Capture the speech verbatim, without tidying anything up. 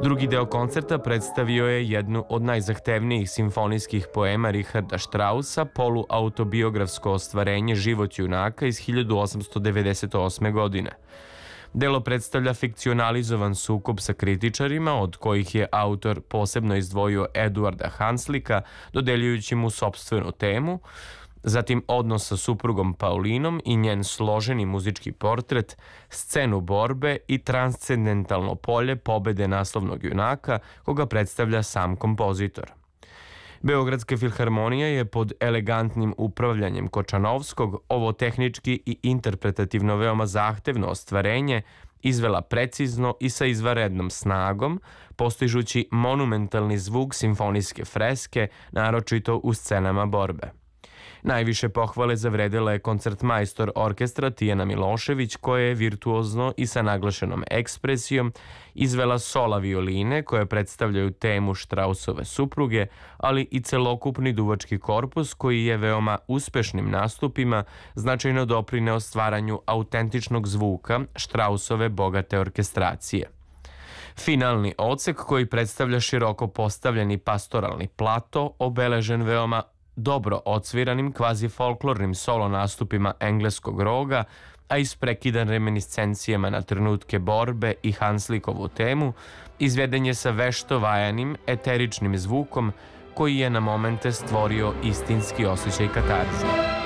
Drugi deo koncerta predstavio je jednu od najzahtevnijih simfonijskih poema Richarda Straussa, poluautobiografsko ostvarenje Život junaka iz hiljadu osamsto devedeset osme. godine. Delo predstavlja fikcionalizovan sukob sa kritičarima, od kojih je autor posebno izdvojio Eduarda Hanslika, dodeljujući mu sopstvenu temu, zatim odnos sa suprugom Paulinom i njen složeni muzički portret, scenu borbe i transcendentalno polje pobede naslovnog junaka, koga predstavlja sam kompozitor. Beogradska filharmonija je pod elegantnim upravljanjem Kočanovskog ovo tehnički i interpretativno veoma zahtevno ostvarenje izvela precizno i sa izvanrednom snagom, postižući monumentalni zvuk simfonijske freske, naročito u scenama borbe. Najviše pohvale zavredela je koncertmajstor orkestra Tijana Milošević, koja je virtuozno i sa naglašenom ekspresijom izvela sola violine koje predstavljaju temu Straussove supruge, ali i celokupni duvački korpus koji je veoma uspešnim nastupima značajno doprineo stvaranju autentičnog zvuka Straussove bogate orkestracije. Finalni odsek, koji predstavlja široko postavljeni pastoralni plato, obeležen veoma dobro odsviranim kvazi-folklornim solo nastupima engleskog roga, a isprekidan reminiscencijama na trenutke borbe i Hanslikovu temu, izveden je sa vešto vajanim, eteričnim zvukom koji je na momente stvorio istinski osjećaj katarze.